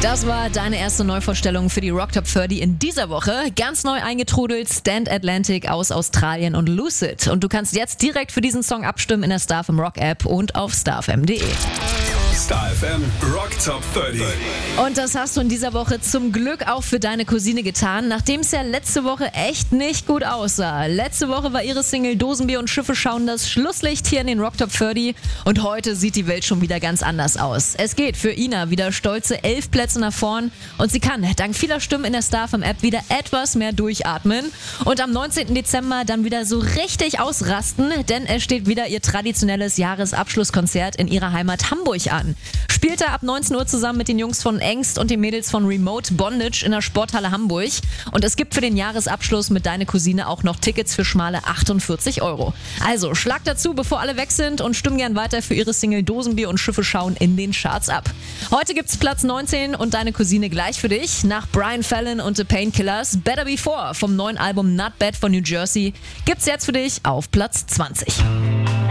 Das war deine erste Neuvorstellung für die Rock Top 30 in dieser Woche. Ganz neu eingetrudelt, Stand Atlantic aus Australien und Lucid. Und du kannst jetzt direkt für diesen Song abstimmen in der StarFM Rock App und auf starfm.de. StarFM Rock Top 30. Und das hast du in dieser Woche zum Glück auch für deine Cousine getan, nachdem es ja letzte Woche echt nicht gut aussah. Letzte Woche war ihre Single Dosenbier und Schiffe schauen das Schlusslicht hier in den Rock Top 30 und heute sieht die Welt schon wieder ganz anders aus. Es geht für Ina wieder stolze 11 Plätze nach vorn und sie kann dank vieler Stimmen in der StarFM App wieder etwas mehr durchatmen und am 19. Dezember dann wieder so richtig ausrasten, denn es steht wieder ihr traditionelles Jahresabschlusskonzert in ihrer Heimat Hamburg an. Spielt er ab 19 Uhr zusammen mit den Jungs von Angst und den Mädels von Remote Bondage in der Sporthalle Hamburg. Und es gibt für den Jahresabschluss mit Deine Cousine auch noch Tickets für schmale 48 €. Also schlag dazu, bevor alle weg sind und stimm gern weiter für ihre Single Dosenbier und Schiffe schauen in den Charts ab. Heute gibt's Platz 19 und Deine Cousine gleich für dich. Nach Brian Fallon und The Painkillers Better Before vom neuen Album Not Bad von New Jersey gibt's jetzt für dich auf Platz 20.